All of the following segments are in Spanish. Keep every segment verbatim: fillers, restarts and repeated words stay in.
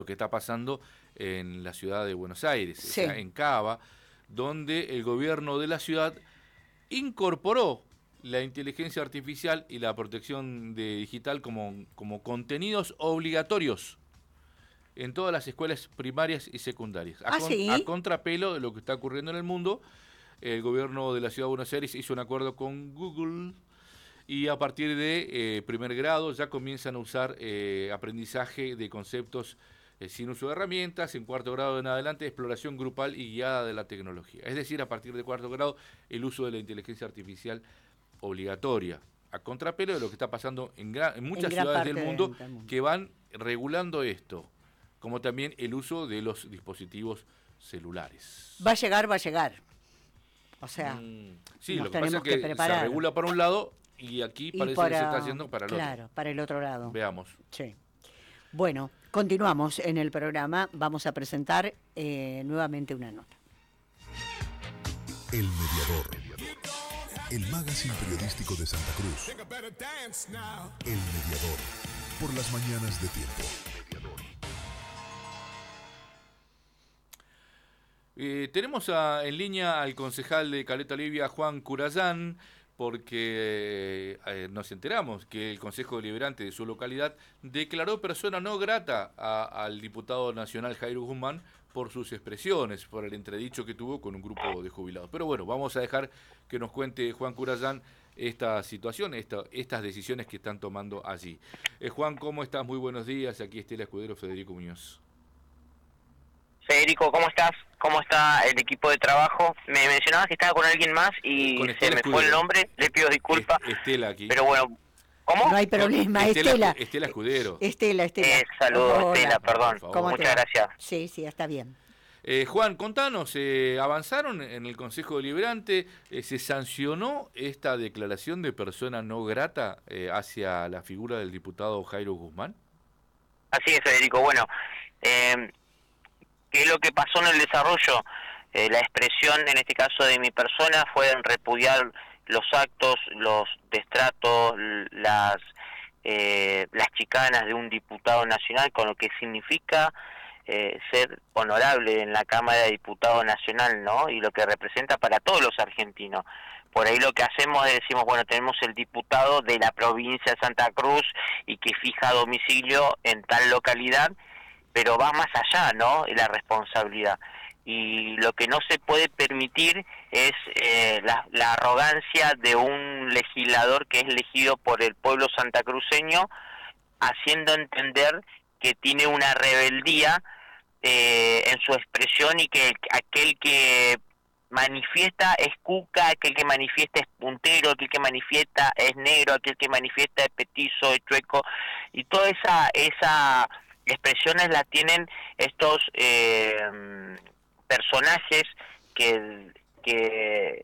lo que está pasando en la ciudad de Buenos Aires, Sí. o sea, en Cava, donde el gobierno de la ciudad incorporó la inteligencia artificial y la protección de digital como, como contenidos obligatorios en todas las escuelas primarias y secundarias. A, ¿Ah, con, a sí? contrapelo de lo que está ocurriendo en el mundo, el gobierno de la ciudad de Buenos Aires hizo un acuerdo con Google y a partir de eh, primer grado ya comienzan a usar eh, aprendizaje de conceptos eh, sin uso de herramientas, en cuarto grado en adelante exploración grupal y guiada de la tecnología. Es decir, a partir de cuarto grado el uso de la inteligencia artificial obligatoria, a contrapelo de lo que está pasando en, gran, en muchas En gran ciudades parte del mundo, de- del mundo. que van regulando esto, como también el uso de los dispositivos celulares. Va a llegar, va a llegar. O sea, Mm, sí, nos lo que pasa es tenemos que, que preparar. se regula para un lado y aquí Y parece para, que se está haciendo para el claro, otro. para el otro lado. Veamos. Sí. Bueno, continuamos en el programa. Vamos a presentar eh, nuevamente una nota. El Mediador. El magazine periodístico de Santa Cruz. El Mediador. Por las mañanas de Tiempo. Eh, tenemos a, en línea al concejal de Caleta Olivia, Juan Curayán, porque eh, nos enteramos que el Consejo Deliberante de su localidad declaró persona no grata a, al diputado nacional Jairo Guzmán por sus expresiones, por el entredicho que tuvo con un grupo de jubilados. Pero bueno, vamos a dejar que nos cuente Juan Curayán esta situación, esta, estas decisiones que están tomando allí. Eh, Juan, ¿cómo estás? Muy buenos días. Aquí está el escudero Federico Muñoz. Federico, ¿cómo estás? ¿Cómo está el equipo de trabajo? Me mencionabas que estaba con alguien más y Con se Estela me Escudero. fue el nombre, le pido disculpas. Est- Estela aquí. Pero bueno, ¿cómo? No hay problema, Estela, Estela. Estela Escudero. Estela, Estela. Eh, saludos, Hola. Estela, perdón. Por favor. ¿Cómo te Muchas va? gracias. Sí, sí, está bien. Eh, Juan, contanos, eh, ¿avanzaron en el Consejo Deliberante? Eh, ¿Se sancionó esta declaración de persona no grata eh, hacia la figura del diputado Jairo Guzmán? Así es, Federico. Bueno, eh, ¿qué es lo que pasó en el desarrollo? Eh, la expresión, en este caso de mi persona, fue en repudiar los actos, los destratos, las, eh, las chicanas de un diputado nacional, con lo que significa eh, ser honorable en la Cámara de Diputados Nacional, ¿no? Y lo que representa para todos los argentinos. Por ahí lo que hacemos es decimos, bueno, tenemos el diputado de la provincia de Santa Cruz y que fija domicilio en tal localidad, pero va más allá, ¿no? La responsabilidad. Y lo que no se puede permitir es eh, la, la arrogancia de un legislador que es elegido por el pueblo santacruceño, haciendo entender que tiene una rebeldía eh, en su expresión y que aquel que manifiesta es cuca, aquel que manifiesta es puntero, aquel que manifiesta es negro, aquel que manifiesta es petizo, es chueco, y toda esa esa expresiones las tienen estos eh, personajes que que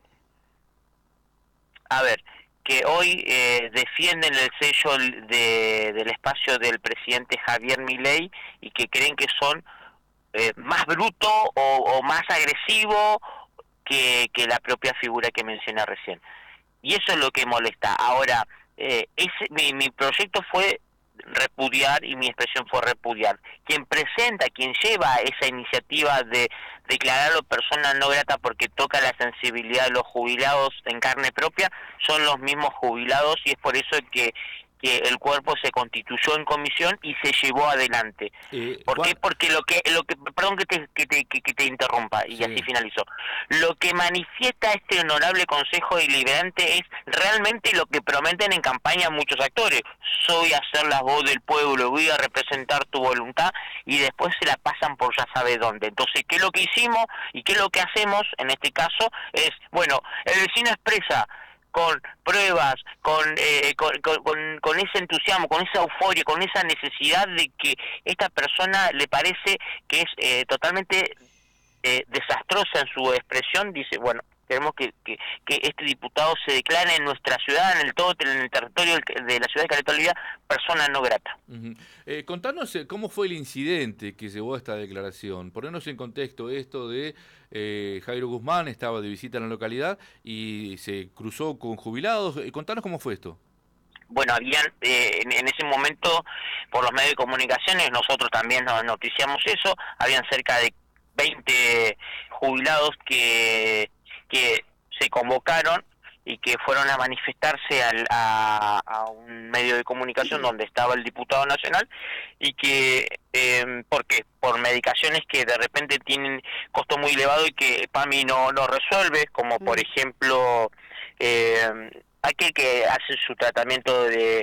a ver que hoy eh, defienden el sello de, del espacio del presidente Javier Milei y que creen que son eh, más bruto o, o más agresivo que, que la propia figura que mencioné recién. Y eso es lo que molesta. Ahora, eh, ese, mi, mi proyecto fue repudiar y mi expresión fue repudiar. Quien presenta, quien lleva esa iniciativa de declararlo persona no grata porque toca la sensibilidad de los jubilados en carne propia, son los mismos jubilados y es por eso que que el cuerpo se constituyó en comisión y se llevó adelante. Eh, ¿Por Juan, qué? Porque lo que, lo que, perdón que te, que te, que, que te interrumpa y Sí. así finalizó. Lo que manifiesta este honorable Consejo Deliberante es realmente lo que prometen en campaña muchos actores. Soy a ser la voz del pueblo, voy a representar tu voluntad y después se la pasan por ya sabe dónde. Entonces, ¿qué es lo que hicimos y qué es lo que hacemos en este caso? Es, bueno, el vecino expresa con pruebas, con, eh, con, con, con ese entusiasmo, con esa euforia, con esa necesidad de que esta persona le parece que es eh, totalmente eh, desastrosa en su expresión, dice, bueno, queremos que, que, que este diputado se declare en nuestra ciudad, en el todo, en el territorio de la ciudad de Caleta Olivia, persona no grata. uh-huh. eh, contanos eh, cómo fue el incidente que llevó a esta declaración. Ponernos en contexto esto de eh, Jairo Guzmán, estaba de visita en la localidad y se cruzó con jubilados. Eh, contanos cómo fue esto. bueno, habían eh, en, en ese momento, por los medios de comunicaciones, nosotros también nos noticiamos eso, habían cerca de veinte jubilados que, que se convocaron y que fueron a manifestarse al, a, a un medio de comunicación donde estaba el diputado nacional, y que, eh, ¿por qué? Por medicaciones que de repente tienen costo muy elevado y que PAMI no, no resuelve, como por ejemplo, eh, aquel que hace su tratamiento de...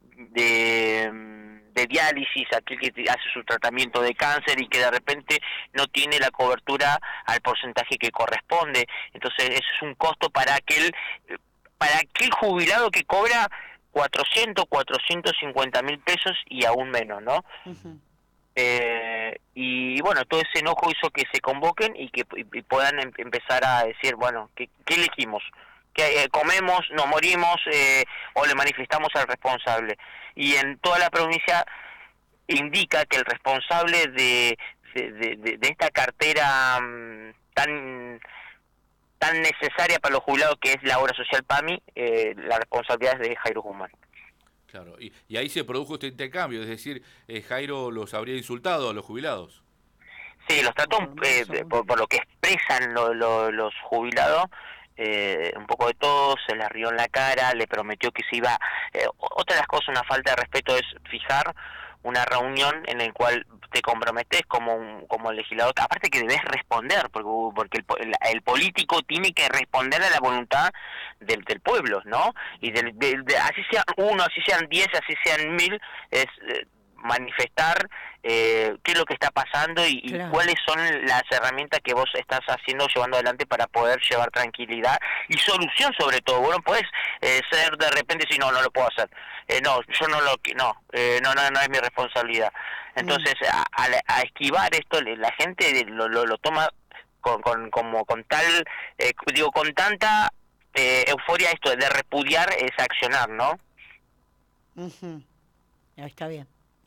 de de diálisis, aquel que hace su tratamiento de cáncer y que de repente no tiene la cobertura al porcentaje que corresponde. Entonces eso es un costo para aquel para aquel jubilado que cobra cuatrocientos, cuatrocientos cincuenta mil pesos y aún menos, ¿no? Uh-huh. Eh, y bueno, todo ese enojo hizo que se convoquen y que y, y puedan em, empezar a decir, bueno, ¿qué, qué elegimos? Que eh, comemos, nos morimos eh, o le manifestamos al responsable. Y en toda la provincia indica que el responsable de, de, de, de esta cartera um, tan tan necesaria para los jubilados, que es la obra social PAMI, eh, la responsabilidad es de Jairo Guzmán. Claro, y, y ahí se produjo este intercambio, es decir, eh, Jairo los habría insultado a los jubilados. Sí, los trató eh, por, por lo que expresan lo, lo, los jubilados. Eh, un poco de todo, se le rió en la cara, le prometió que se iba... Eh, otra de las cosas, una falta de respeto, es fijar una reunión en la cual te comprometes como un, como legislador, aparte que debes responder, porque porque el, el, el político tiene que responder a la voluntad del, del pueblo, ¿no? Y del, de, de, así sean uno, así sean diez, así sean mil, es... Eh, manifestar eh, qué es lo que está pasando y, claro. y cuáles son las herramientas que vos estás haciendo, llevando adelante para poder llevar tranquilidad y solución sobre todo. Vos no podés eh, ser de repente si no, no lo puedo hacer. Eh, no, yo no lo no, eh, no, no, no es mi responsabilidad. Entonces, mm. a, a, a esquivar esto, la gente lo, lo, lo toma con, con, como con tal, eh, digo, con tanta eh, euforia esto de repudiar ese accionar, ¿no? Uh-huh. Está bien.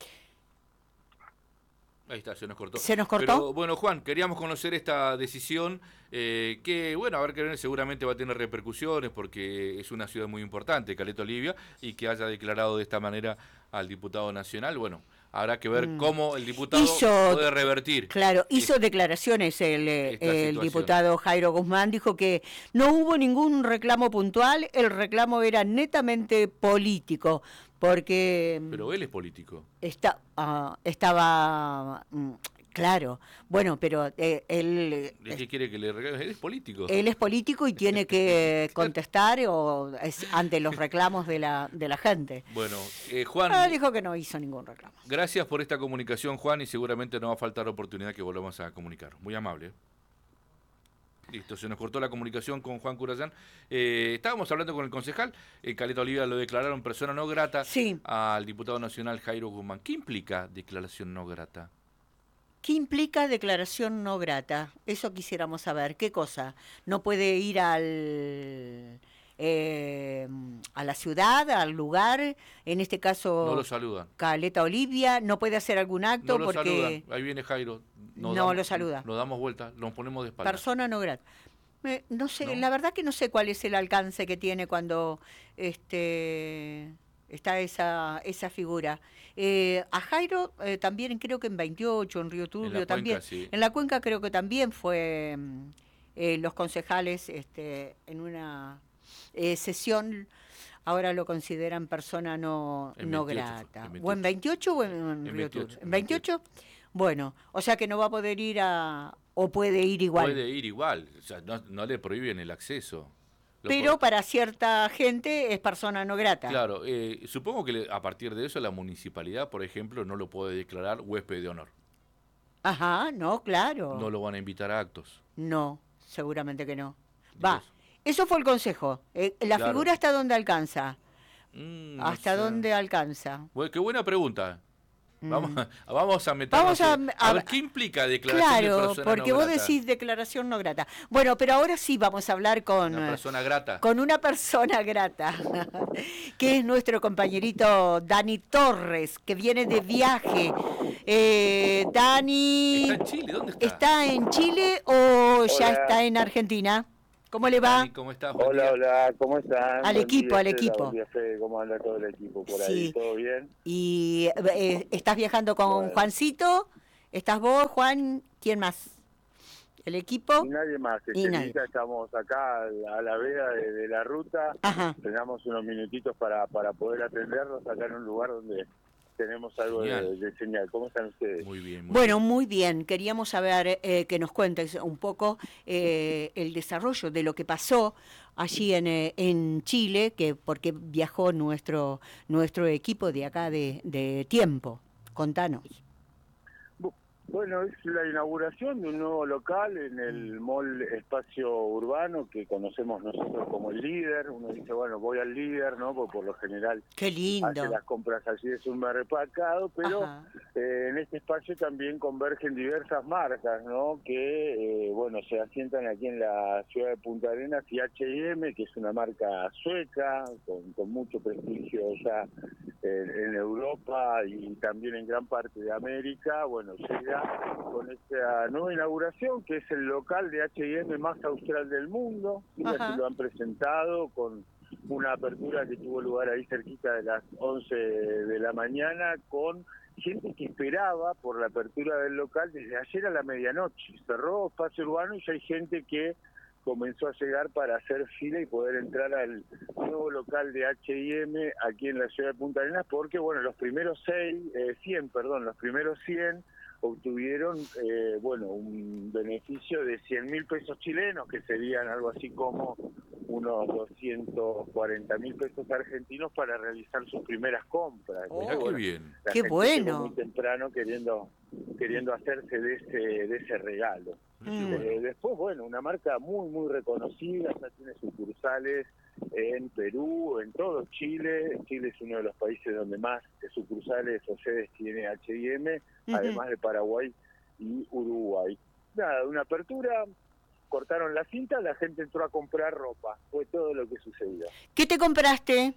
Ahí está, se nos cortó. ¿Se nos cortó? Pero, bueno, Juan, queríamos conocer esta decisión eh, que, bueno, a ver, que seguramente va a tener repercusiones porque es una ciudad muy importante, Caleta Olivia, y que haya declarado de esta manera al diputado nacional. Bueno, habrá que ver mm. cómo el diputado hizo, puede revertir. Claro, hizo este, declaraciones el, el diputado Jairo Guzmán, dijo que no hubo ningún reclamo puntual, el reclamo era netamente político. Porque... Pero él es político. Está, uh, estaba... Um, claro. Bueno, pero eh, él... ¿De qué quiere que le regale? Él es político. Él es político y tiene que contestar o es, ante los reclamos de la, de la gente. Bueno, eh, Juan... Ah, dijo que no hizo ningún reclamo. Gracias por esta comunicación, Juan, y seguramente no va a faltar oportunidad que volvamos a comunicar. Muy amable. Listo, se nos cortó la comunicación con Juan Curazán. Eh, estábamos hablando con el concejal, en Caleta Olivia lo declararon persona no grata sí. al diputado nacional Jairo Guzmán. ¿Qué implica declaración no grata? ¿Qué implica declaración no grata? Eso quisiéramos saber. ¿Qué cosa? ¿No puede ir al... Eh, a la ciudad, al lugar, en este caso no lo saludan. Caleta Olivia, no puede hacer algún acto? No lo porque saludan. Ahí viene Jairo. No damos, lo saluda. Nos damos vuelta, nos ponemos de espaldas. Persona no grata. Eh, no sé, ¿No? La verdad que no sé cuál es el alcance que tiene cuando este está esa esa figura. Eh, a Jairo eh, también creo que en veintiocho, en Río Turbio en también. Cuenca, sí. En la Cuenca creo que también fue eh, los concejales este, en una eh, sesión, ahora lo consideran persona no, no grata. ¿O en veintiocho o en, en, en Río Turbio? ¿En veintiocho? Bueno, o sea que no va a poder ir a... o puede ir igual. Puede ir igual, o sea, no, no le prohíben el acceso. Lo Pero por... para cierta gente es persona no grata. Claro, eh, supongo que le, a partir de eso la municipalidad, por ejemplo, no lo puede declarar huésped de honor. Ajá, no, claro. No lo van a invitar a actos. No, seguramente que no. Va, eso fue el consejo. Eh, la claro. figura hasta dónde alcanza. Mm, ¿Hasta no sé. dónde alcanza? Bueno, qué buena pregunta. Vamos, vamos a meternos. Vamos a, a, a ver qué implica declaración claro, de persona porque no vos grata. decís declaración no grata. Bueno, pero ahora sí vamos a hablar con una persona grata. Con una persona grata, que es nuestro compañerito Dani Torres, que viene de viaje. Eh, Dani, ¿Está en Chile? ¿Dónde está? ¿Está en Chile o Hola. ya está en Argentina? ¿Cómo le va? Dani, ¿cómo estás? Hola, hola, ¿cómo están? Al Buen equipo, día, al Estela, equipo. buen día, Fede, ¿cómo anda todo el equipo por ahí? Sí. ¿Todo bien? ¿Y eh, estás viajando con Bueno. Juancito? ¿Estás vos, Juan? ¿Quién más? ¿El equipo? Y nadie más, Y nadie. Estelita, estamos acá a la, a la veda de, de la ruta. Ajá. Tenemos unos minutitos para, para poder atenderlos acá en un lugar donde tenemos algo de, de señal. ¿Cómo están ustedes? Muy bien, muy Bueno, bien. muy bien. Queríamos saber eh, que nos cuentes un poco eh, el desarrollo de lo que pasó allí en, eh, en Chile, que porque viajó nuestro nuestro equipo de acá de, de Tiempo. Contanos. Bueno, es la inauguración de un nuevo local en el mall Espacio Urbano que conocemos nosotros como el Líder. Uno dice, bueno, voy al Líder, ¿no? Porque por lo general Qué lindo. hace las compras allí de supermercado, pero eh, en este espacio también convergen diversas marcas, ¿no? Que, eh, bueno, se asientan aquí en la ciudad de Punta Arenas, y H y M, que es una marca sueca, con, con mucho prestigio ya en, en Europa y también en gran parte de América. Bueno, llega con esta nueva inauguración, que es el local de H y M más austral del mundo. Y así lo han presentado con una apertura que tuvo lugar ahí cerquita de las once de la mañana, con gente que esperaba por la apertura del local desde ayer a la medianoche. Cerró Espacio Urbano y ya hay gente que comenzó a llegar para hacer fila y poder entrar al nuevo local de H y M aquí en la ciudad de Punta Arenas, porque bueno, los primeros seis, eh, cien, perdón, los primeros cien obtuvieron, eh, bueno, un beneficio de cien mil pesos chilenos, que serían algo así como unos doscientos cuarenta mil pesos argentinos, para realizar sus primeras compras. Oh, bueno, qué bien. la Qué gente bueno. llegó muy temprano queriendo queriendo hacerse de ese de ese regalo. Mm. Eh, después, bueno, una marca muy, muy reconocida, ya tiene sucursales en Perú, en todo Chile. Chile es uno de los países donde más sucursales o sedes tiene H y M, uh-huh. además de Paraguay y Uruguay. Nada, una apertura, cortaron la cinta, la gente entró a comprar ropa, fue todo lo que sucedió. ¿Qué te compraste?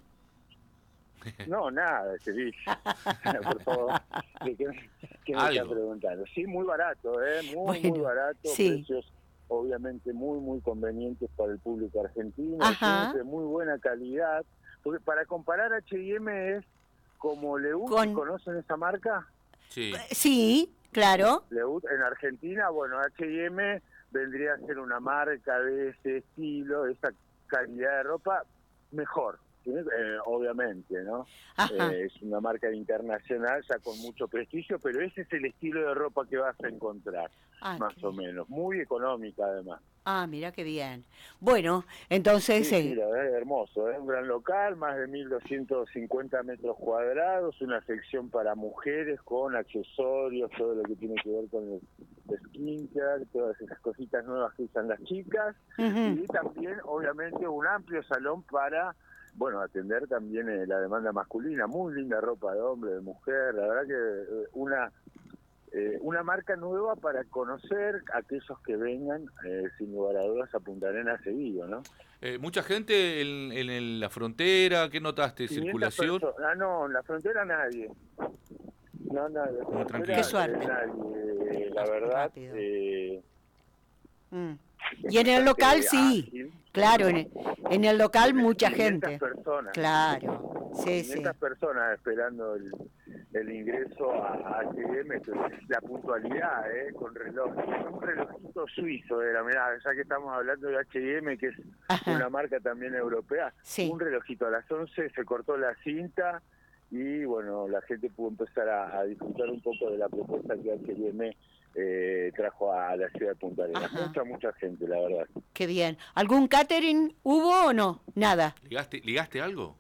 No, nada, feliz. Por favor, ¿qué, qué, qué me está preguntando? Sí, muy barato, ¿eh? Muy, bueno, muy barato, sí. Precios obviamente muy, muy convenientes para el público argentino, de muy buena calidad. Porque para comparar, H y M es como Leut. Con... ¿Conocen esa marca? Sí. Sí, claro. Leut en Argentina, bueno, H y M vendría a ser una marca de ese estilo, de esa calidad de ropa, mejor. Eh, obviamente, ¿no? Eh, es una marca internacional ya con mucho prestigio, pero ese es el estilo de ropa que vas a encontrar, ah, más o menos. Muy económica, además. Ah, mira qué bien. Bueno, entonces... Sí, eh... sí, la verdad es hermoso, es ¿eh? Un gran local, más de mil doscientos cincuenta metros cuadrados, una sección para mujeres con accesorios, todo lo que tiene que ver con el skincare, todas esas cositas nuevas que usan las chicas, uh-huh. Y también, obviamente, un amplio salón para... bueno, atender también eh, la demanda masculina, muy linda ropa de hombre, de mujer, la verdad que eh, una eh, una marca nueva para conocer a aquellos que vengan, eh, sin lugar a dudas, a Punta Arenas seguido, ¿no? Eh, mucha gente en, en, en la frontera, ¿qué notaste? ¿Circulación? Ah, no, en la frontera nadie. No, no, en la frontera, qué suerte. Eh, nadie, eh, la verdad. Eh, mm. Y en el local sí, ágil. Claro, en el, en el local mucha gente. Personas. Claro, sí, sí. quinientas personas esperando el, el ingreso a H y M, la puntualidad, ¿eh? Con reloj. Un relojito suizo era, mirá, ya que estamos hablando de H y M, que es Ajá. una marca también europea, sí. Un relojito a las once, se cortó la cinta y, bueno, la gente pudo empezar a, a disfrutar un poco de la propuesta que H y M Eh, trajo a la ciudad de Punta Arenas. Ajá. Mucha, mucha gente, la verdad. Qué bien. ¿Algún catering hubo o no? Nada. ¿Ligaste, ligaste algo?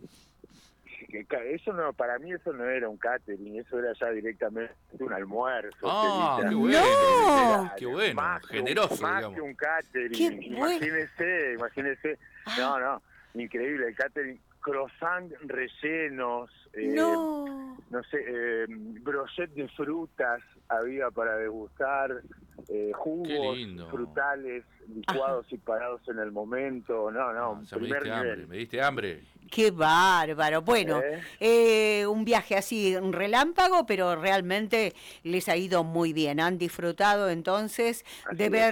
Eso no, para mí eso no era un catering, eso era ya directamente un almuerzo. Ah, qué bueno. No. Qué bueno, más generoso, un, más digamos. que un catering. Qué imagínese, bueno. imagínese. Ah. No, no, increíble el catering. Croissant rellenos, eh, no. no sé, eh, brochet de frutas había para degustar, eh, jugos frutales licuados Ajá. y parados en el momento. No, no, no primer me diste nivel. hambre, me diste hambre. Qué bárbaro. Bueno, ¿Eh? Eh, un viaje así, un relámpago, pero realmente les ha ido muy bien. Han disfrutado entonces así de ver...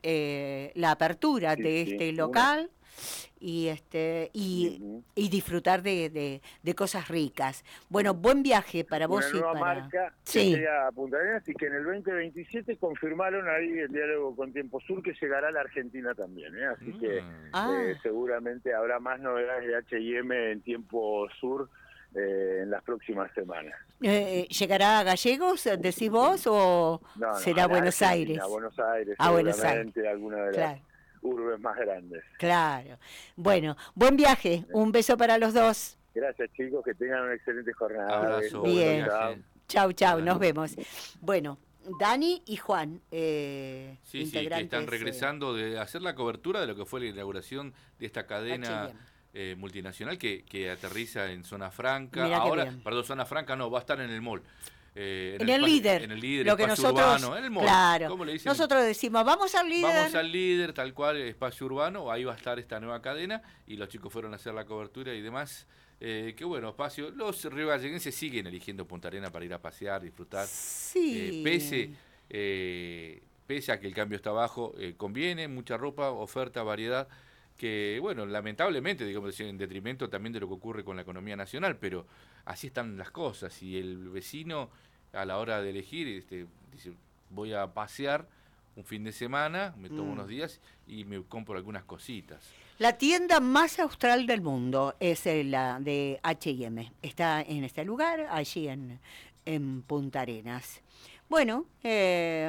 eh, la apertura sí, de este sí, local. Una... y este y, uh-huh. y disfrutar de, de, de cosas ricas. Bueno, buen viaje para vos. Una nueva y para... marca sí. que llega a Punta Arenas y que en el veinte veintisiete confirmaron ahí el diálogo con Tiempo Sur que llegará a la Argentina también, ¿eh? Así uh-huh. que ah. eh, seguramente habrá más novedades de H y M en Tiempo Sur eh, en las próximas semanas. Eh, ¿Llegará a Gallegos, decís vos, o no, no, será a Buenos Argentina, Aires? A Buenos Aires, a Buenos Aires. Alguna de claro. las urbes más grandes. Claro. Bueno, buen viaje. Un beso para los dos. Gracias, chicos. Que tengan una excelente jornada. Abrazo. Bien. Chau, chau. Nos vemos. Bueno, Dani y Juan, eh, sí, sí, que están regresando de hacer la cobertura de lo que fue la inauguración de esta cadena eh, multinacional que, que aterriza en Zona Franca. Mirá Ahora, perdón, Zona Franca no, va a estar en el mall. Eh, en, en, el el líder, en el líder, lo que nosotros, urbano, en el mall, claro, ¿cómo le dicen? Nosotros decimos, vamos al líder. Vamos al líder, tal cual, espacio urbano, ahí va a estar esta nueva cadena, y los chicos fueron a hacer la cobertura y demás. Eh, qué bueno, espacio. Los rivalleguenses siguen eligiendo Punta Arenas para ir a pasear, disfrutar. Sí. Eh, pese, eh, pese a que el cambio está bajo, eh, conviene, mucha ropa, oferta, variedad, que, bueno, lamentablemente, digamos, en detrimento también de lo que ocurre con la economía nacional, pero así están las cosas, y el vecino a la hora de elegir este, dice, voy a pasear un fin de semana, me tomo mm. unos días y me compro algunas cositas. La tienda más austral del mundo es la de H y M, está en este lugar, allí en, en Punta Arenas. Bueno, eh,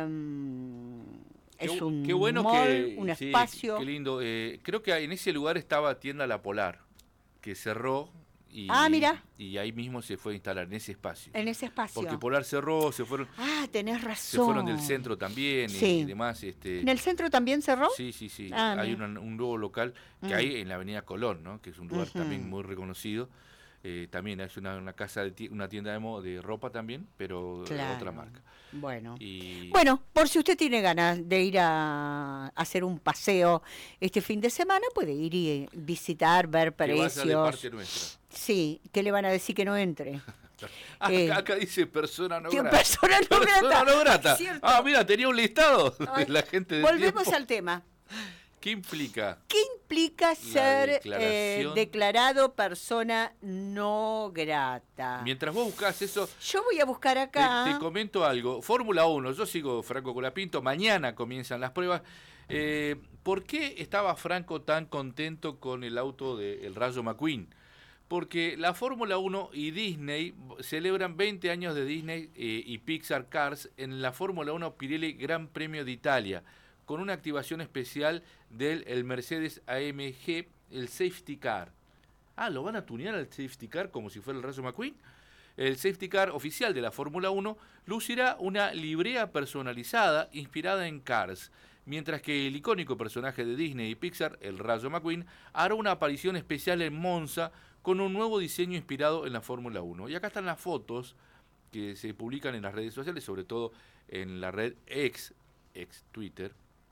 es qué, un qué bueno mall, que, un sí, espacio. Qué lindo. Eh, creo que en ese lugar estaba tienda La Polar, que cerró. Y, ah, mira. Y ahí mismo se fue a instalar, en ese espacio. En ese espacio. Porque Polar cerró, se fueron. Ah, tenés razón. Se fueron del centro también sí. y, y demás. Este, ¿En el centro también cerró? Sí, sí, sí. Ah, hay una, un nuevo local que mm. hay en la avenida Colón, ¿no? Que es un lugar uh-huh. también muy reconocido. Eh, también es una, una casa, de t- una tienda de, mo- de ropa también, pero claro. de otra marca. Bueno. Y... bueno, por si usted tiene ganas de ir a hacer un paseo este fin de semana, puede ir y visitar, ver precios. Que vaya de parte nuestra. Sí, ¿qué le van a decir que no entre? acá, eh, acá dice persona no grata. Persona no grata. Persona no grata. Ah, mira, tenía un listado de la gente del Volvemos tiempo. al tema. ¿Qué implica? ¿Qué implica ser eh, declarado persona no grata? Mientras vos buscás eso... Yo voy a buscar acá... Te, te comento algo. Fórmula uno, yo sigo Franco Colapinto, mañana comienzan las pruebas. Eh, ¿Por qué estaba Franco tan contento con el auto del Rayo McQueen? Porque la Fórmula uno y Disney celebran veinte años de Disney eh, y Pixar Cars en la Fórmula uno Pirelli Gran Premio de Italia, con una activación especial del el Mercedes A M G, el Safety Car. Ah, ¿lo van a tunear al Safety Car como si fuera el Rayo McQueen? El Safety Car oficial de la Fórmula uno lucirá una librea personalizada inspirada en Cars, mientras que el icónico personaje de Disney y Pixar, el Rayo McQueen, hará una aparición especial en Monza con un nuevo diseño inspirado en la Fórmula uno. Y acá están las fotos que se publican en las redes sociales, sobre todo en la red X, ex Twitter,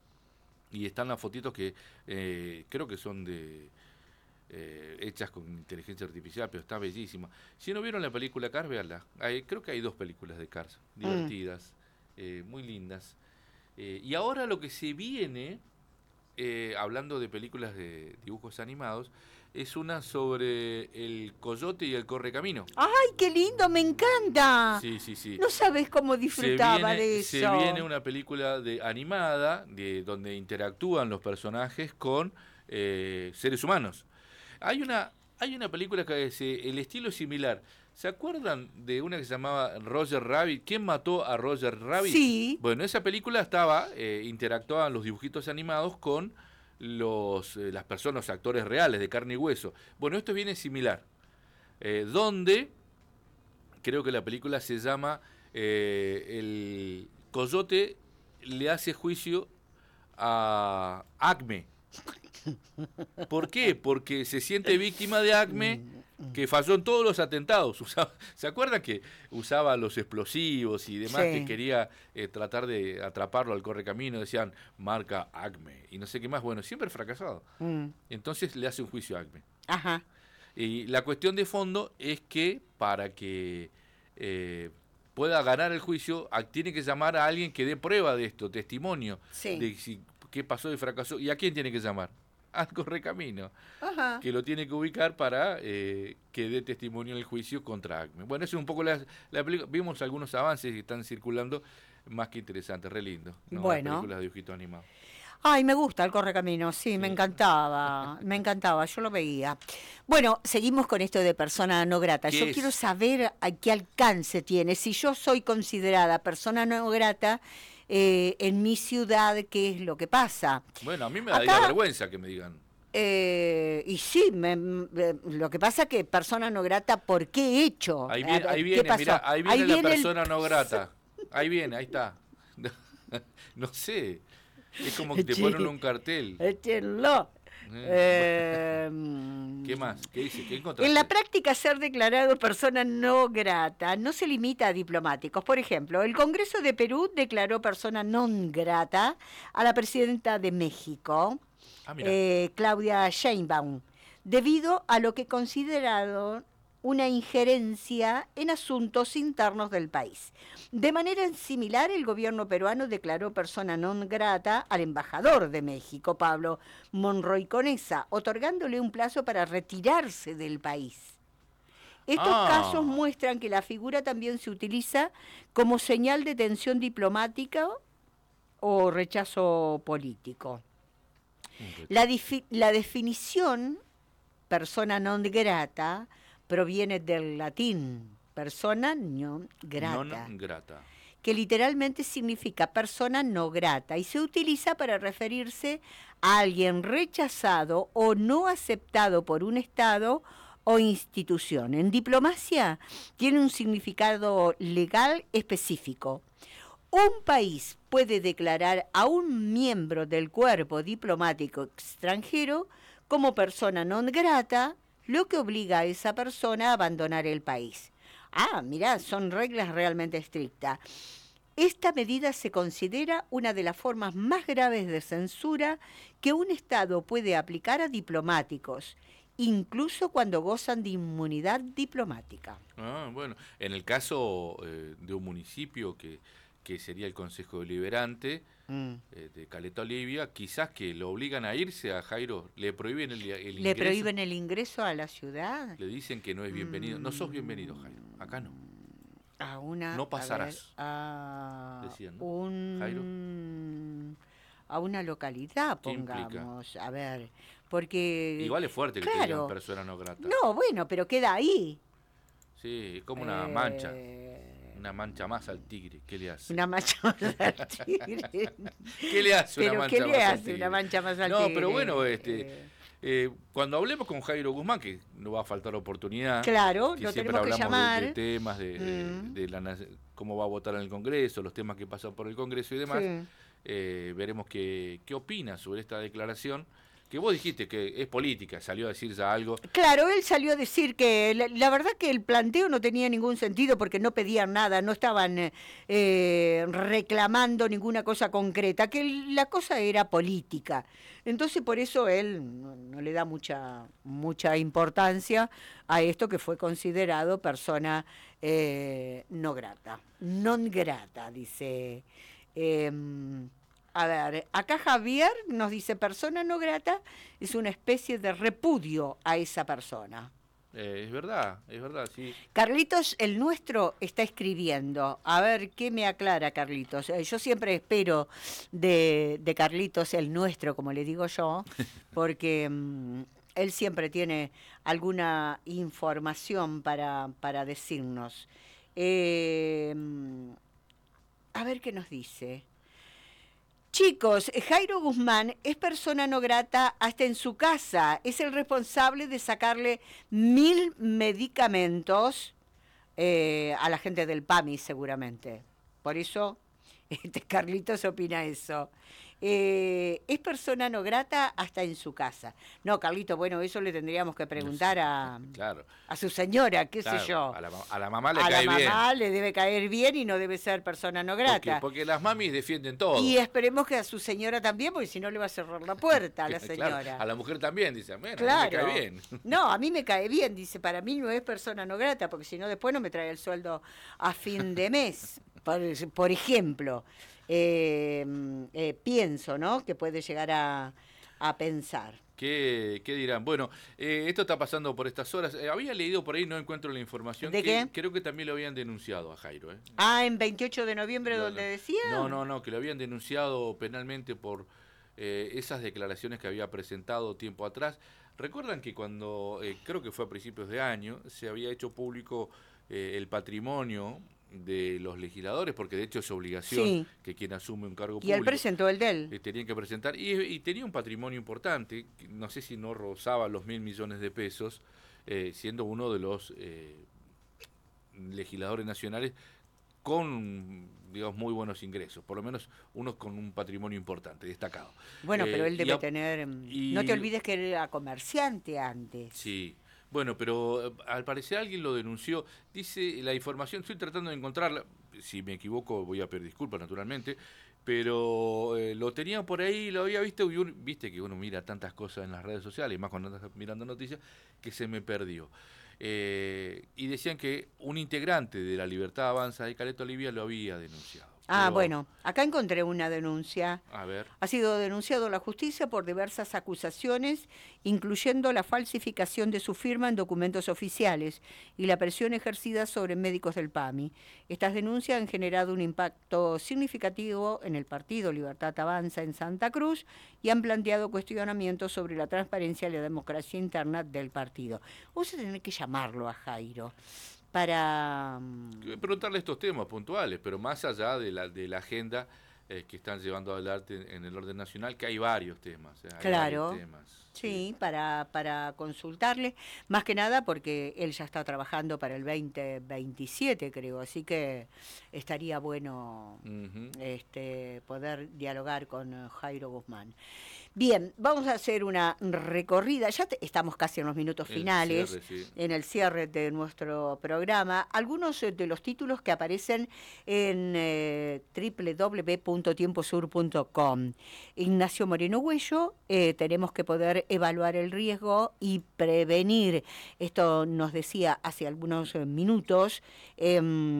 y están las fotitos que eh, creo que son de eh, hechas con inteligencia artificial, pero está bellísima. Si no vieron la película Cars, véanla. Hay, creo que hay dos películas de Cars, divertidas, mm. eh, muy lindas. Eh, y ahora lo que se viene, eh, hablando de películas de dibujos animados, es una sobre el coyote y el correcamino. ¡Ay, qué lindo! ¡Me encanta! Sí, sí, sí. No sabes cómo disfrutaba viene, de eso. Se viene una película de animada de donde interactúan los personajes con eh, seres humanos. Hay una, hay una película que es, eh, el estilo es similar. ¿Se acuerdan de una que se llamaba Roger Rabbit? ¿Quién mató a Roger Rabbit? Sí. Bueno, esa película estaba, eh, interactuaban los dibujitos animados con los eh, las personas, actores reales de carne y hueso. Bueno, esto viene similar, eh, donde creo que la película se llama eh, el coyote le hace juicio a Acme. ¿Por qué? Porque se siente víctima de Acme, que falló en todos los atentados. Usaba, ¿se acuerdan que usaba los explosivos y demás? Sí. Que quería eh, tratar de atraparlo al correcamino, decían marca Acme y no sé qué más. Bueno, siempre fracasado. Mm. Entonces le hace un juicio a Acme. Ajá. Y la cuestión de fondo es que para que eh, pueda ganar el juicio, tiene que llamar a alguien que dé prueba de esto, testimonio. Sí. De si, qué pasó y fracasó. ¿Y a quién tiene que llamar? Al Correcamino, Ajá. que lo tiene que ubicar para eh, que dé testimonio en el juicio contra Acme. Bueno, eso es un poco la, la película. Vimos algunos avances que están circulando, más que interesantes, re lindo, ¿no? Bueno. Las películas de dibujitos animados. Ay, me gusta el Correcamino, sí, Sí. me encantaba, me encantaba, yo lo veía. Bueno, seguimos con esto de persona no grata. ¿Qué Yo es? quiero saber a qué alcance tiene. Si yo soy considerada persona no grata eh, en mi ciudad, ¿qué es lo que pasa? Bueno, a mí me daría Acá- vergüenza que me digan. Eh, y sí, me- me- lo que pasa que persona no grata, ¿por qué he hecho? Ahí A viene, ver, ahí ¿qué viene, pasó? mirá, ahí viene la viene el- persona no grata. Ahí viene, ahí está. No sé. Es como que te Che. ponen un cartel. Échenlo. Eh, Eh, ¿Qué más? ¿Qué dice? ¿Qué encontraste? En la práctica, ser declarado persona no grata no se limita a diplomáticos. Por ejemplo, el Congreso de Perú declaró persona non grata a la presidenta de México, Ah, mira. eh, Claudia Sheinbaum, debido a lo que consideraron una injerencia en asuntos internos del país. De manera similar, el gobierno peruano declaró persona non grata al embajador de México, Pablo Monroy Conesa, otorgándole un plazo para retirarse del país. Estos Ah. casos muestran que la figura también se utiliza como señal de tensión diplomática o rechazo político. La, difi- la definición persona non grata proviene del latín persona non grata, Non grata. que literalmente significa persona no grata y se utiliza para referirse a alguien rechazado o no aceptado por un Estado o institución. En diplomacia tiene un significado legal específico. Un país puede declarar a un miembro del cuerpo diplomático extranjero como persona non grata, lo que obliga a esa persona a abandonar el país. Ah, mirá, son reglas realmente estrictas. Esta medida se considera una de las formas más graves de censura que un Estado puede aplicar a diplomáticos, incluso cuando gozan de inmunidad diplomática. Ah, bueno, en el caso eh, de un municipio que, que sería el Consejo Deliberante Mm. eh, de Caleta Olivia, quizás que lo obligan a irse a Jairo, le prohíben el, el ingreso. ¿Le prohíben el ingreso a la ciudad? Le dicen que no es bienvenido. No sos bienvenido, Jairo. Acá no. A una, No pasarás, a, ver, a decían, ¿no? un, a una localidad, ¿Qué implica? pongamos, a ver, porque... Igual es fuerte que te digan claro. persona no grata. No, bueno, pero queda ahí. Sí, es como una Eh, mancha. Una mancha más al tigre. ¿Qué le hace? Una mancha más al tigre. ¿Qué le hace una Pero mancha ¿qué más le al hace tigre? una mancha más al No, tigre? pero bueno, este, Eh, eh, cuando hablemos con Jairo Guzmán, que no va a faltar oportunidad. Claro, que lo siempre tenemos que hablamos de- llamar. De, temas, de, de- Mm. de la nac- cómo va a votar en el Congreso, los temas que pasan por el Congreso y demás. sí. Eh, veremos qué, qué opina sobre esta declaración, que vos dijiste que es política, salió a decir ya algo. Claro, él salió a decir que la, la verdad que el planteo no tenía ningún sentido porque no pedían nada, no estaban eh, eh, reclamando ninguna cosa concreta, que el- la cosa era política. Entonces por eso él no, no le da mucha mucha importancia a esto que fue considerado persona eh, no grata, non grata, dice. Em, A ver, acá Javier nos dice, persona no grata es una especie de repudio a esa persona. Eh, es verdad, es verdad, sí. Carlitos, el nuestro, está escribiendo. A ver, ¿qué me aclara Carlitos? Eh, Yo siempre espero de, de Carlitos, el nuestro, como le digo yo, porque mm, él siempre tiene alguna información para, para decirnos. Eh, a ver qué nos dice. Chicos, Jairo Guzmán es persona no grata hasta en su casa. Es el responsable de sacarle mil medicamentos eh, a la gente del PAMI, seguramente. Por eso, este Carlitos opina eso. Eh, es persona no grata hasta en su casa. No, Carlitos, bueno, eso le tendríamos que preguntar a, Claro. a su señora, qué claro, sé yo. A la, ma- a la mamá le A la cae bien. mamá le debe caer bien y no debe ser persona no grata. Porque, porque las mamis defienden todo. Y esperemos que a su señora también, porque si no le va a cerrar la puerta a la Claro, señora. a la mujer también, dice, bueno, Claro. a mí me cae bien. No, a mí me cae bien, dice, para mí no es persona no grata, porque si no después no me trae el sueldo a fin de mes, por, por ejemplo. eh, eh, pienso, ¿no? Que puede llegar a, a pensar. ¿Qué, ¿Qué dirán? Bueno, eh, esto está pasando por estas horas. Eh, había leído por ahí, no encuentro la información. ¿De que qué? Creo que también lo habían denunciado a Jairo. ¿eh? Ah, en veintiocho de noviembre, No, donde no. decía. No, no, no, que lo habían denunciado penalmente por eh, esas declaraciones que había presentado tiempo atrás. Recuerdan que cuando, eh, creo que fue a principios de año, se había hecho público eh, el patrimonio de los legisladores, porque de hecho es obligación Sí. que quien asume un cargo Y público él presentó el de él. eh, tenían que presentar, y, y tenía un patrimonio importante, que no sé si no rozaba los mil millones de pesos, eh, siendo uno de los eh, legisladores nacionales con, digamos, muy buenos ingresos, por lo menos unos con un patrimonio importante, destacado. Bueno, Eh, pero él debe a, tener... y, no te olvides que él era comerciante antes. Sí. Bueno, pero eh, al parecer alguien lo denunció. Dice la información, estoy tratando de encontrarla, si me equivoco voy a pedir disculpas naturalmente, pero eh, lo tenía por ahí, lo había visto, y uno, viste que uno mira tantas cosas en las redes sociales, más cuando andas mirando noticias, que se me perdió. Eh, y decían que un integrante de la Libertad Avanza de Caleta Olivia lo había denunciado. Ah, Pero, bueno, acá encontré una denuncia. A ver. Ha sido denunciado a la justicia por diversas acusaciones, incluyendo la falsificación de su firma en documentos oficiales y la presión ejercida sobre médicos del P A M I. Estas denuncias han generado un impacto significativo en el partido Libertad Avanza en Santa Cruz y han planteado cuestionamientos sobre la transparencia y la democracia interna del partido. Vos tenés que llamarlo a Jairo para... preguntarle estos temas puntuales, pero más allá de la, de la agenda eh, que están llevando adelante en el orden nacional, que hay varios temas. Eh, hay claro, varios temas, sí, sí. para, para consultarle, más que nada porque él ya está trabajando para el veinte veintisiete, creo, así que estaría bueno uh-huh. este, poder dialogar con Jairo Guzmán. Bien, vamos a hacer una recorrida, ya te, estamos casi en los minutos finales, el cierre, sí. en el cierre de nuestro programa. Algunos de los títulos que aparecen en eh, doble u doble u doble u punto tiempo sur punto com. Ignacio Moreno Huello, eh, tenemos que poder evaluar el riesgo y prevenir. Esto nos decía hace algunos minutos eh,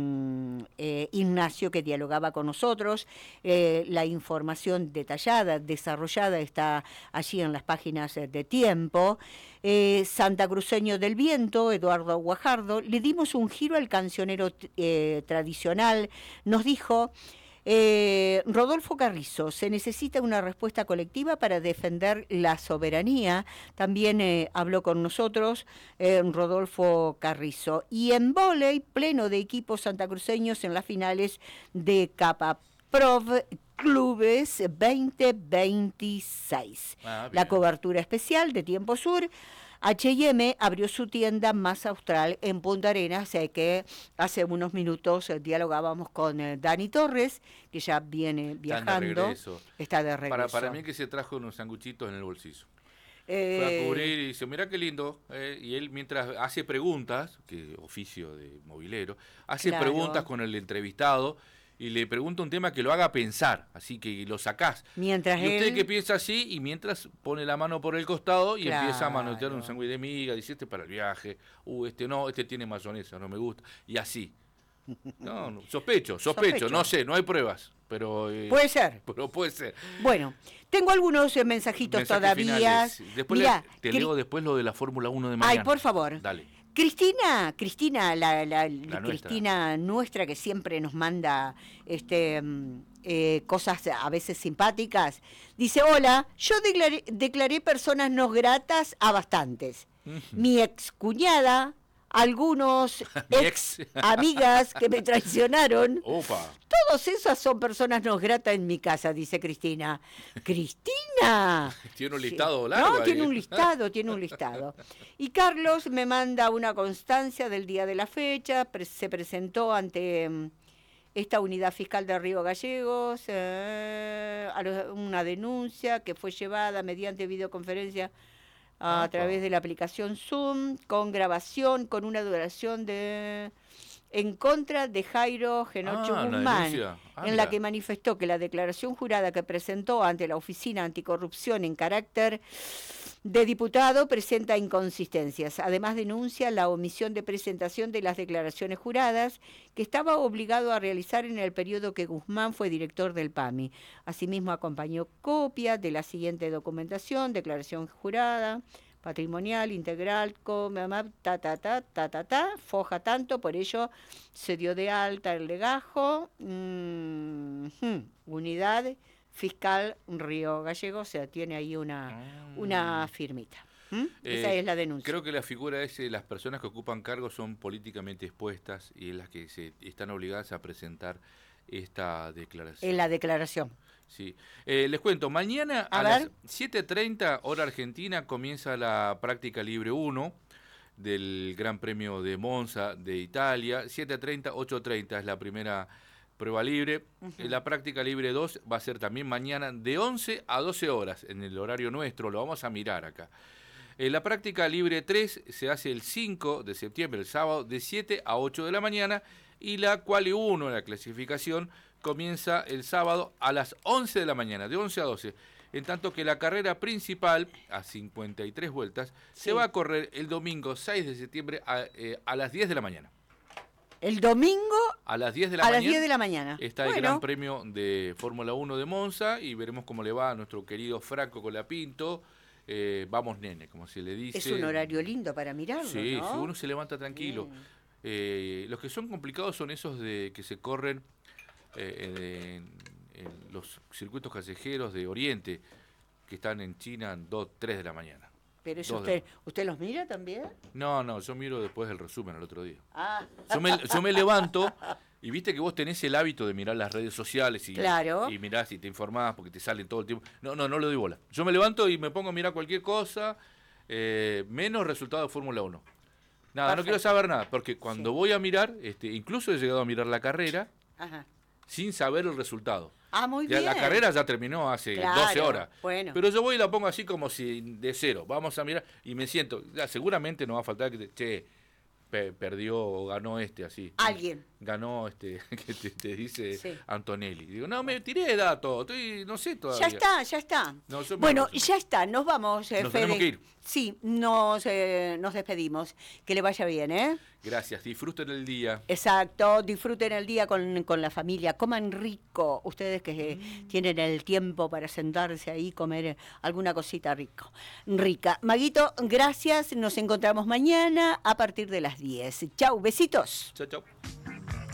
eh, Ignacio, que dialogaba con nosotros. Eh, la información detallada, desarrollada, está allí en las páginas de Tiempo. Eh, Santacruceño del Viento, Eduardo Guajardo, le dimos un giro al cancionero eh, tradicional. Nos dijo... Eh, Rodolfo Carrizo, se necesita una respuesta colectiva para defender la soberanía. También eh, habló con nosotros eh, Rodolfo Carrizo. Y en vóley, pleno de equipos santacruceños en las finales de Capa Prov Clubes veinte veintiséis. Ah, la cobertura especial de Tiempo Sur. H y M abrió su tienda más austral en Punta Arenas, eh, que hace unos minutos eh, dialogábamos con eh, Dani Torres, que ya viene viajando. De regreso. Está de regreso. Para, para mí que se trajo unos sanguchitos en el bolsillo. Eh, Fue a cubrir y dice, mira qué lindo. Eh, y él mientras hace preguntas, que oficio de movilero, hace claro. preguntas con el entrevistado, y le pregunta un tema que lo haga pensar, así que lo sacás. Mientras y usted él... que piensa así, y mientras pone la mano por el costado y claro. empieza a manotear un sándwich de miga, dice, este para el viaje, uh, este no, este tiene mayonesa, no me gusta, y así. No, no sospecho, sospecho, sospecho, no sé, no hay pruebas, pero... Eh, puede ser. Pero puede ser. Bueno, tengo algunos eh, mensajitos Mensajes todavía. Finales. Después Mirá, le, te Cri... leo después lo de la Fórmula uno de mañana. Ay, por favor. Dale. Cristina, Cristina, la, la, la Cristina nuestra. nuestra que siempre nos manda este, eh, cosas a veces simpáticas, dice, hola, yo declaré, declaré personas no gratas a bastantes. Uh-huh. Mi excuñada, algunos ex amigas que me traicionaron. Opa. Todos esas son personas no gratas en mi casa, dice Cristina. ¡Cristina! Tiene un listado largo. No, ahí. tiene un listado, tiene un listado. Y Carlos me manda una constancia del día de la fecha. Pre- se presentó ante um, esta unidad fiscal de Río Gallegos, eh, a lo, una denuncia que fue llevada mediante videoconferencia a Opa. través de la aplicación Zoom, con grabación, con una duración de... en contra de Jairo Genocho ah, Guzmán, la en la que manifestó que la declaración jurada que presentó ante la Oficina Anticorrupción en carácter de diputado presenta inconsistencias. Además denuncia la omisión de presentación de las declaraciones juradas que estaba obligado a realizar en el periodo que Guzmán fue director del P A M I. Asimismo acompañó copia de la siguiente documentación: declaración jurada, patrimonial, integral, ta, ta, ta, ta, ta, ta, foja tanto, por ello se dio de alta el legajo, mm, unidad fiscal Río Gallego, o sea, tiene ahí una, mm. una firmita. ¿Mm? Eh, Esa es la denuncia. Creo que la figura es eh, las personas que ocupan cargos son políticamente expuestas y en las que se están obligadas a presentar esta declaración. En la declaración. Sí. Eh, les cuento, mañana a, a las siete treinta hora argentina comienza la práctica libre uno del Gran Premio de Monza de Italia. siete treinta, ocho treinta es la primera prueba libre. Uh-huh. La práctica libre dos va a ser también mañana de once a doce horas en el horario nuestro, lo vamos a mirar acá. Eh, la práctica libre tres se hace el cinco de septiembre, el sábado, de siete a ocho de la mañana, y la Quali uno, la clasificación, comienza el sábado a las once de la mañana, de once a doce. En tanto que la carrera principal, a cincuenta y tres vueltas, sí, se va a correr el domingo seis de septiembre a, eh, a las diez de la mañana. El domingo a las diez de la a mañana. las diez de la mañana. Está bueno. El Gran Premio de Fórmula uno de Monza y veremos cómo le va a nuestro querido Franco Colapinto. Eh, vamos, nene, como se le dice. Es un horario lindo para mirarlo, sí, ¿no? Sí, uno se levanta tranquilo. Eh, los que son complicados son esos de que se corren eh, en, en los circuitos callejeros de Oriente, que están en China dos, tres de la mañana. ¿Pero eso usted, usted los mira también? No, no, yo miro después del resumen el otro día. Ah. Yo me, yo me levanto y viste que vos tenés el hábito de mirar las redes sociales y, claro. y mirás y te informás porque te salen todo el tiempo. No, no, no le doy bola. Yo me levanto y me pongo a mirar cualquier cosa, eh, menos resultado de Fórmula uno. Nada, perfecto. No quiero saber nada, porque cuando sí. voy a mirar, este, incluso he llegado a mirar la carrera, ajá, sin saber el resultado. Ah, muy ya, bien. La carrera ya terminó hace claro, doce horas. Bueno. Pero yo voy y la pongo así como si de cero. Vamos a mirar y me siento. Ya, seguramente no va a faltar que te, che, pe, perdió o ganó este así. Alguien. Ganó este, que te, te dice sí. Antonelli. Digo, no, me tiré de datos, estoy, no sé todavía. Ya está, ya está. No, bueno, ya está, nos vamos, eh, Nos Fede. tenemos que ir. Sí, nos, eh, nos despedimos. Que le vaya bien, ¿eh? Gracias, disfruten el día. Exacto, disfruten el día con, con la familia, coman rico, ustedes que mm. tienen el tiempo para sentarse ahí y comer alguna cosita rico, rica. Maguito, gracias, nos encontramos mañana a partir de las diez. Chau, besitos. Chau, chau.